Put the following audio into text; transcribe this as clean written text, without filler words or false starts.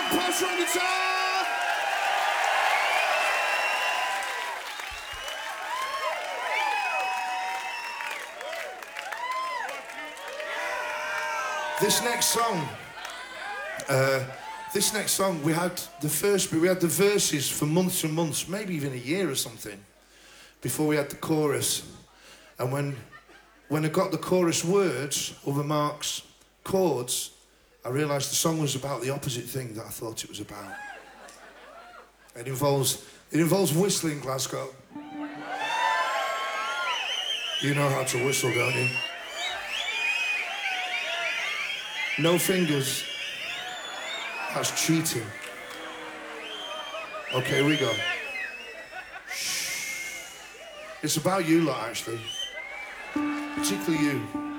Pastor on guitar. This next song, we had the verses for months and months, maybe even a year or something, before we had the chorus. And when I got the chorus words over Mark's chords, I realised the song was about the opposite thing that I thought it was about. It involves whistling, Glasgow. You know how to whistle, don't you? No fingers. That's cheating. Okay, here we go. Shh. It's about you lot, actually. Particularly you.